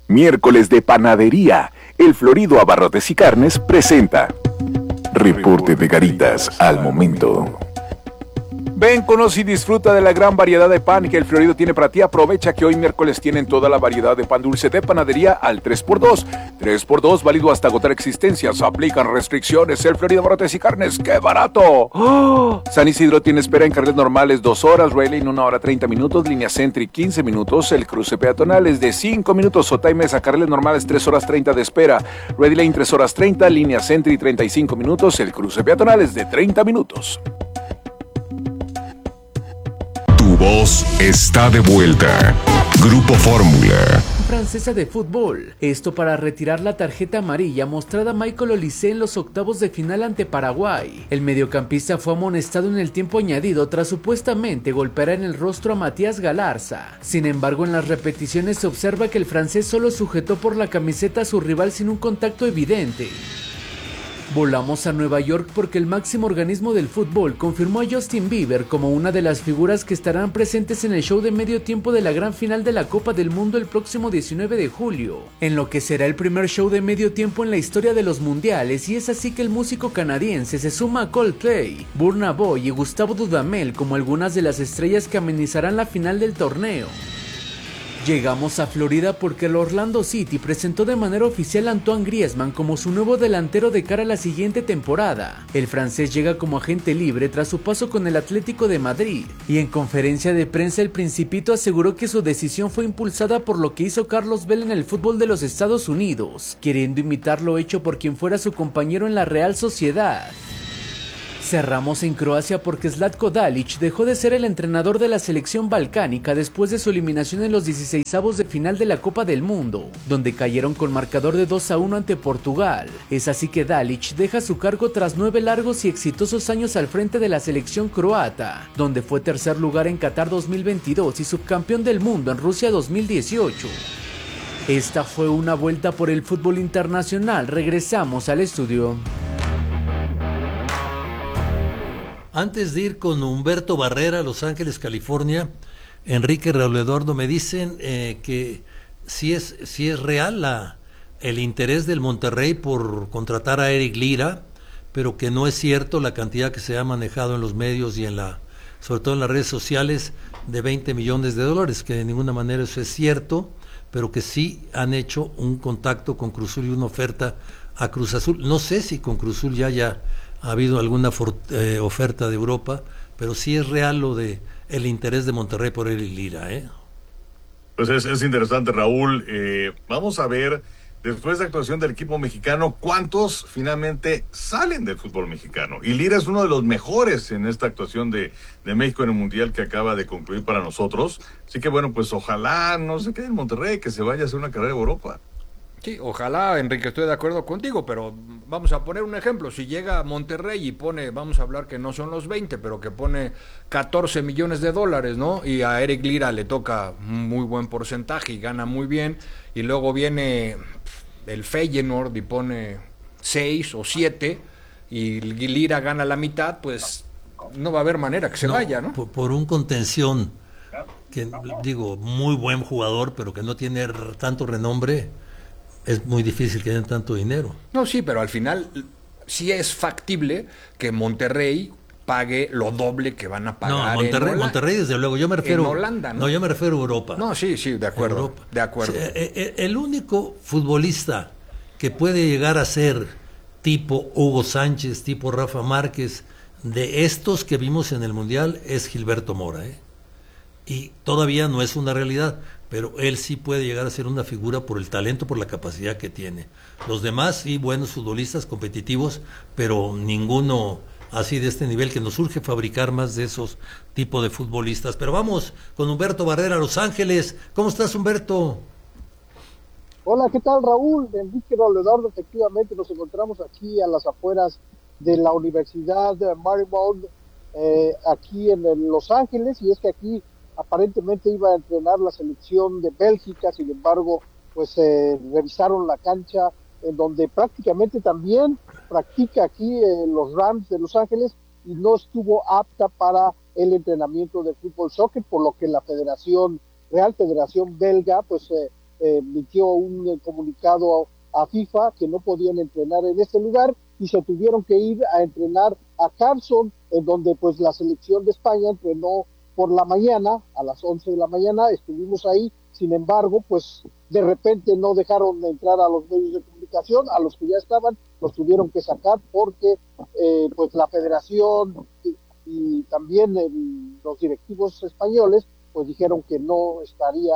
Miércoles de Panadería. El Florido Abarrotes y Carnes presenta Reporte de Garitas al momento. Ven, conoce y disfruta de la gran variedad de pan que el Florido tiene para ti. Aprovecha que hoy miércoles tienen toda la variedad de pan dulce de panadería al 3x2. 3x2 válido hasta agotar existencias. Aplican restricciones. El Florido Abarrotes y Carnes, ¡qué barato! ¡Oh! San Isidro tiene espera en carriles normales 2 horas, Ray Lane 1 hora 30 minutos, línea Sentry 15 minutos, el cruce peatonal es de 5 minutos, Sotay Mesa, carriles normales 3 horas 30 de espera, Ready Lane 3 horas 30, línea Sentry 35 minutos, el cruce peatonal es de 30 minutos. Tu voz está de vuelta. Grupo Fórmula. Francesa de fútbol. Esto para retirar la tarjeta amarilla mostrada a Michael Olise en los octavos de final ante Paraguay. El mediocampista fue amonestado en el tiempo añadido tras supuestamente golpear en el rostro a Matías Galarza. Sin embargo, en las repeticiones se observa que el francés solo sujetó por la camiseta a su rival sin un contacto evidente. Volamos a Nueva York porque el máximo organismo del fútbol confirmó a Justin Bieber como una de las figuras que estarán presentes en el show de medio tiempo de la gran final de la Copa del Mundo el próximo 19 de julio, en lo que será el primer show de medio tiempo en la historia de los mundiales, y es así que el músico canadiense se suma a Coldplay, Burna Boy y Gustavo Dudamel como algunas de las estrellas que amenizarán la final del torneo. Llegamos a Florida porque el Orlando City presentó de manera oficial a Antoine Griezmann como su nuevo delantero de cara a la siguiente temporada. El francés llega como agente libre tras su paso con el Atlético de Madrid, y en conferencia de prensa el Principito aseguró que su decisión fue impulsada por lo que hizo Carlos Vela en el fútbol de los Estados Unidos, queriendo imitar lo hecho por quien fuera su compañero en la Real Sociedad. Cerramos en Croacia porque Zlatko Dalic dejó de ser el entrenador de la selección balcánica después de su eliminación en los 16avos de final de la Copa del Mundo, donde cayeron con marcador de 2-1 ante Portugal. Es así que Dalic deja su cargo tras 9 largos y exitosos años al frente de la selección croata, donde fue tercer lugar en Qatar 2022 y subcampeón del mundo en Rusia 2018. Esta fue una vuelta por el fútbol internacional. Regresamos al estudio. Antes de ir con Humberto Barrera a Los Ángeles, California, Enrique Raúl Eduardo, me dicen que sí es real el interés del Monterrey por contratar a Eric Lira, pero que no es cierto la cantidad que se ha manejado en los medios y sobre todo en las redes sociales, de $20 millones, que de ninguna manera eso es cierto, pero que sí han hecho un contacto con Cruz Azul y una oferta a Cruz Azul. No sé si con Cruz Azul ya ha habido alguna oferta de Europa, pero sí es real lo de el interés de Monterrey por Eric Lira, Pues es interesante, Raúl. Vamos a ver, después de la actuación del equipo mexicano, ¿cuántos finalmente salen del fútbol mexicano? Y Lira es uno de los mejores en esta actuación de México en el Mundial que acaba de concluir para nosotros. Así que bueno, pues ojalá no se quede en Monterrey, que se vaya a hacer una carrera en Europa. Sí, ojalá, Enrique, estoy de acuerdo contigo, pero vamos a poner un ejemplo. Si llega a Monterrey y pone, vamos a hablar que no son los 20, pero que pone $14 millones, ¿no? Y a Eric Lira le toca un muy buen porcentaje y gana muy bien, y luego viene el Feyenoord y pone 6 o 7, y Lira gana la mitad, pues no va a haber manera que se vaya, ¿no? Por un contención, que digo, muy buen jugador, pero que no tiene tanto renombre, es muy difícil que den tanto dinero. No, sí, pero al final sí es factible que Monterrey pague lo doble que van a pagar Monterrey desde luego. Yo me refiero en Holanda, ¿no? Yo me refiero a Europa. No, sí, de acuerdo. De acuerdo. El único futbolista que puede llegar a ser tipo Hugo Sánchez, tipo Rafa Márquez, de estos que vimos en el Mundial, es Gilberto Mora, y todavía no es una realidad, pero él sí puede llegar a ser una figura por el talento, por la capacidad que tiene. Los demás, sí, buenos futbolistas, competitivos, pero ninguno así de este nivel, que nos urge fabricar más de esos tipos de futbolistas. Pero vamos con Humberto Barrera a Los Ángeles. ¿Cómo estás, Humberto? Hola, ¿qué tal, Raúl? Enrique Raúl Eduardo, efectivamente nos encontramos aquí a las afueras de la Universidad de Marymount, aquí en Los Ángeles, y es que aquí aparentemente iba a entrenar la selección de Bélgica. Sin embargo, pues revisaron la cancha en donde prácticamente también practica aquí los Rams de Los Ángeles, y no estuvo apta para el entrenamiento de fútbol soccer, por lo que la Real Federación Belga pues emitió un comunicado a FIFA que no podían entrenar en este lugar y se tuvieron que ir a entrenar a Carson, en donde pues la selección de España entrenó por la mañana, a las 11 de la mañana, estuvimos ahí. Sin embargo, pues de repente no dejaron de entrar a los medios de comunicación, a los que ya estaban, los tuvieron que sacar porque pues la federación y también los directivos españoles pues dijeron que no estaría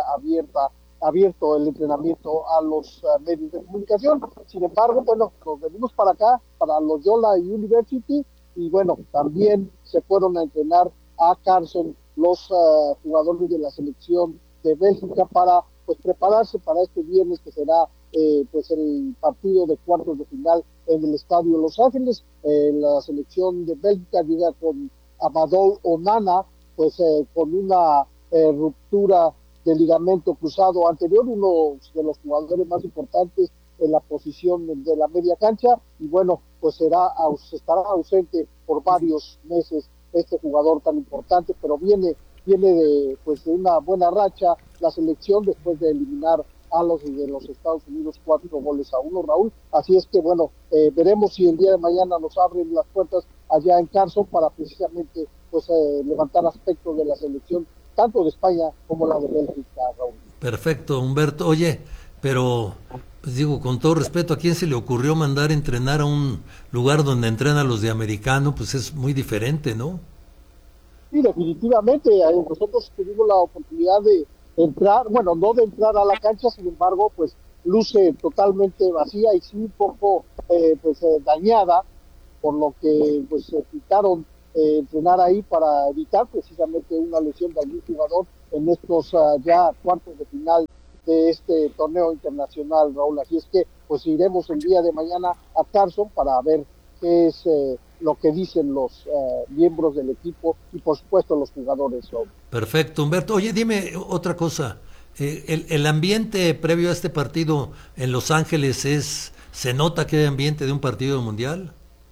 abierto el entrenamiento a los medios de comunicación. Sin embargo, bueno, nos venimos para acá, para Loyola University, y bueno, también se fueron a entrenar a Carson los jugadores de la selección de Bélgica para pues prepararse para este viernes, que será pues el partido de cuartos de final en el estadio Los Ángeles. La selección de Bélgica llega con Amadou Onana, pues con una ruptura de ligamento cruzado anterior, uno de los jugadores más importantes en la posición de la media cancha, y bueno, pues estará ausente por varios meses este jugador tan importante, pero viene de una buena racha la selección después de eliminar a los de los Estados Unidos 4-1, Raúl. Así es que bueno, veremos si el día de mañana nos abren las puertas allá en Carson para precisamente pues levantar aspectos de la selección tanto de España como la de Bélgica, Raúl. Perfecto, Humberto. Oye, pero pues digo, con todo respeto, ¿a quién se le ocurrió mandar entrenar a un lugar donde entrenan los de americano? Pues es muy diferente, ¿no? Sí, definitivamente. Nosotros tuvimos la oportunidad de entrar, bueno, no de entrar a la cancha, sin embargo, pues luce totalmente vacía y sí un poco dañada, por lo que pues quitaron entrenar ahí para evitar precisamente una lesión de algún jugador en estos ya cuartos de final de este torneo internacional, Raúl. Así es que pues iremos el día de mañana a Carson para ver qué es lo que dicen los miembros del equipo y por supuesto los jugadores, Raúl. Perfecto, Humberto. Oye, dime otra cosa. El ambiente previo a este partido en Los Ángeles ¿se nota que hay ambiente de un partido mundial?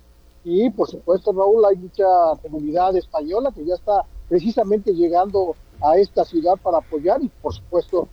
Y por supuesto, Raúl, hay mucha comunidad española que ya está precisamente llegando a esta ciudad para apoyar, y por supuesto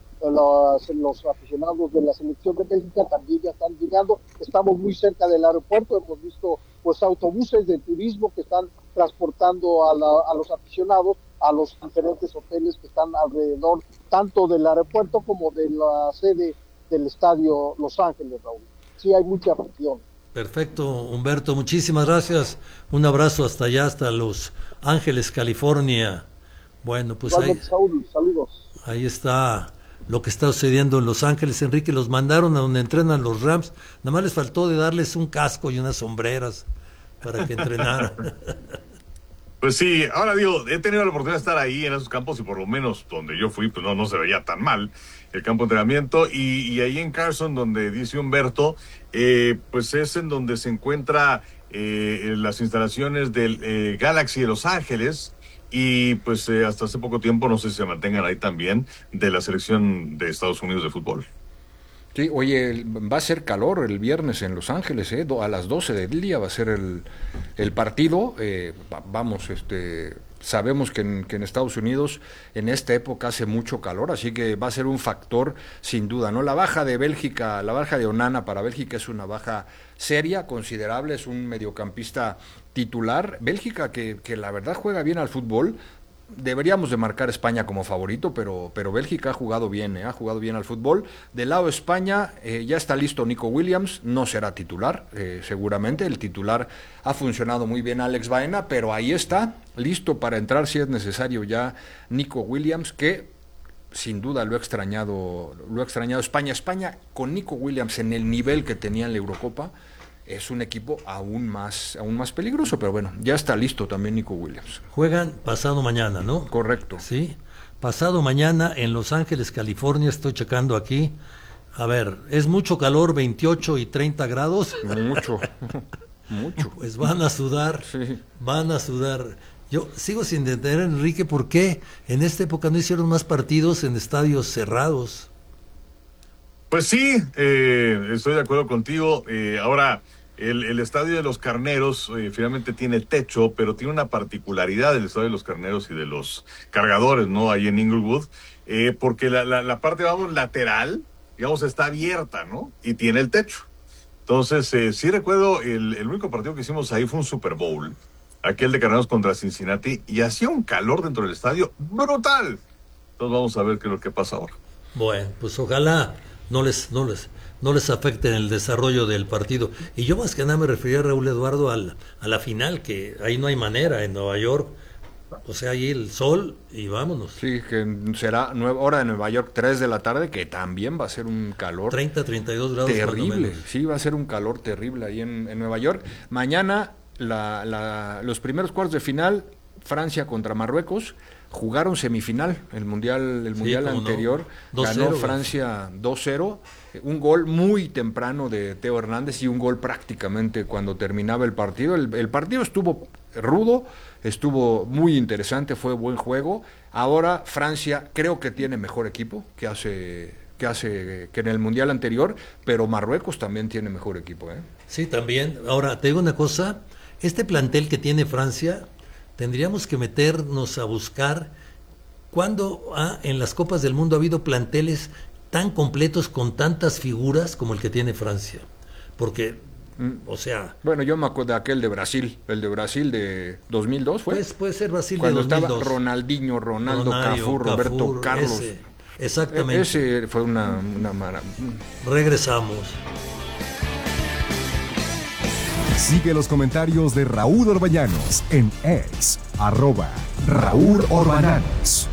los aficionados de la selección de Bélgica también ya están llegando. Estamos muy cerca del aeropuerto, hemos visto pues autobuses de turismo que están transportando a los aficionados a los diferentes hoteles que están alrededor tanto del aeropuerto como de la sede del estadio Los Ángeles, Raúl. Sí, hay mucha afición. Perfecto, Humberto, muchísimas gracias. Un abrazo hasta allá, hasta Los Ángeles, California. Bueno, pues saludos. Ahí está lo que está sucediendo en Los Ángeles. Enrique, los mandaron a donde entrenan los Rams. Nada más les faltó de darles un casco y unas sombreras para que entrenaran. Pues sí, ahora digo, he tenido la oportunidad de estar ahí en esos campos y por lo menos donde yo fui, pues no se veía tan mal el campo de entrenamiento, y ahí en Carson, donde dice Humberto, pues es en donde se encuentra las instalaciones del Galaxy de Los Ángeles, y pues hasta hace poco tiempo, no sé si se mantengan ahí también, de la selección de Estados Unidos de fútbol. Sí, oye, va a ser calor el viernes en Los Ángeles, a las 12 del día va a ser el partido. Sabemos que en Estados Unidos en esta época hace mucho calor, así que va a ser un factor sin duda, ¿no? La baja de Bélgica, la baja de Onana para Bélgica es una baja seria, considerable, es un mediocampista titular. Bélgica que la verdad juega bien al fútbol. Deberíamos de marcar a España como favorito, pero Bélgica ha jugado bien al fútbol. Del lado de España ya está listo Nico Williams, no será titular, seguramente. El titular ha funcionado muy bien, Alex Baena, pero ahí está, listo para entrar si es necesario ya Nico Williams, que sin duda lo ha extrañado España. España con Nico Williams en el nivel que tenía en la Eurocopa es un equipo aún más peligroso, pero bueno, ya está listo también Nico Williams. Juegan pasado mañana, ¿no? Correcto. Sí, pasado mañana en Los Ángeles, California, estoy checando aquí. A ver, ¿es mucho calor, 28 y 30 grados? Mucho. Pues van a sudar, sí. Van a sudar. Yo sigo sin entender, Enrique, ¿por qué en esta época no hicieron más partidos en estadios cerrados? Pues sí, estoy de acuerdo contigo. Ahora, el Estadio de los Carneros finalmente tiene techo, pero tiene una particularidad del Estadio de los Carneros y de los Cargadores, ¿no? Ahí en Inglewood, porque la parte, vamos, lateral digamos, está abierta, ¿no? Y tiene el techo. Entonces, sí recuerdo, el único partido que hicimos ahí fue un Super Bowl, aquel de Carneros contra Cincinnati, y hacía un calor dentro del estadio brutal. Entonces vamos a ver qué es lo que pasa ahora. Bueno, pues ojalá no les afecte en el desarrollo del partido. Y yo más que nada me refería, Raúl Eduardo, a la final, que ahí no hay manera, en Nueva York. O sea, ahí el sol y vámonos. Sí, que será hora de Nueva York, 3 de la tarde, que también va a ser un calor 30-32 grados. terrible. Sí, va a ser un calor terrible ahí en Nueva York. Mañana los primeros cuartos de final, Francia contra Marruecos, jugaron semifinal, el mundial anterior, no. ganó Francia 2-0, un gol muy temprano de Teo Hernández y un gol prácticamente cuando terminaba el partido. El partido estuvo rudo, estuvo muy interesante, fue buen juego. Ahora Francia creo que tiene mejor equipo que en el mundial anterior, pero Marruecos también tiene mejor equipo, ¿eh? Sí, también. Ahora, te digo una cosa, este plantel que tiene Francia, tendríamos que meternos a buscar cuándo en las Copas del Mundo ha habido planteles tan completos con tantas figuras como el que tiene Francia. Porque, o sea... Bueno, yo me acuerdo de aquel de Brasil, el de Brasil de 2002, ¿fue? Pues puede ser Brasil cuando de 2002. Cuando estaba Ronaldinho, Ronaldo, Cafú, Roberto Carlos. Exactamente. Ese fue una Regresamos. Sigue los comentarios de Raúl Orbañanos en X, @Raúl Orbañanos.